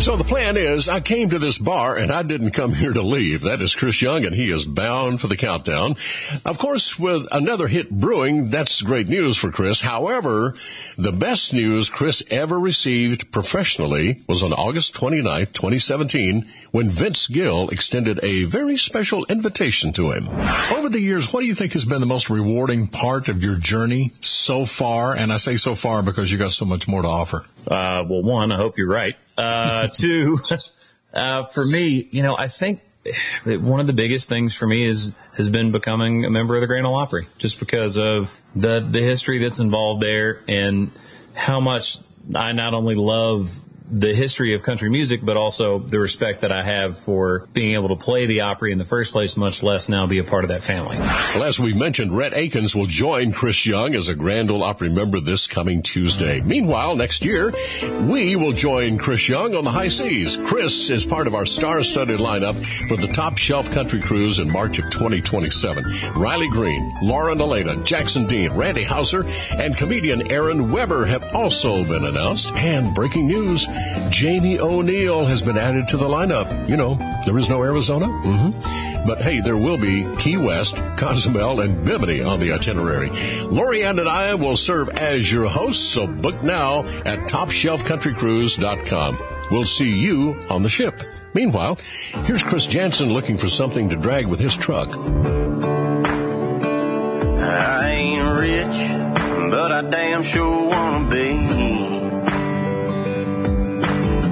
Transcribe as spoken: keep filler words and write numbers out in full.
So the plan is, I came to this bar and I didn't come here to leave. That is Chris Young, and he is bound for the countdown. Of course, with another hit brewing, that's great news for Chris. However, the best news Chris ever received professionally was on August twenty-ninth, twenty seventeen, when Vince Gill extended a very special invitation to him. Over the years, what do you think has been the most rewarding part of your journey so far? And I say so far because you got so much more to offer. Uh, well, one, I hope you're right. Uh, two, uh, for me, you know, I think one of the biggest things for me is, has been becoming a member of the Grand Ole Opry, just because of the, the history that's involved there and how much I not only love the history of country music, but also the respect that I have for being able to play the Opry in the first place, much less now be a part of that family. Well, as we mentioned, Rhett Akins will join Chris Young as a Grand Ole Opry member this coming Tuesday. Meanwhile, next year, we will join Chris Young on the high seas. Chris is part of our star-studded lineup for the Top Shelf Country Cruise in March of twenty twenty-seven. Riley Green, Lauren Elena, Jackson Dean, Randy Hauser, and comedian Aaron Weber have also been announced. And breaking news, Jamie O'Neill has been added to the lineup. You know, there is no Arizona. Mm-hmm. But hey, there will be Key West, Cozumel, and Bimini on the itinerary. Lori Ann and I will serve as your hosts, so book now at top shelf country cruise dot com. We'll see you on the ship. Meanwhile, here's Chris Jansen looking for something to drag with his truck. I ain't rich, but I damn sure wanna be.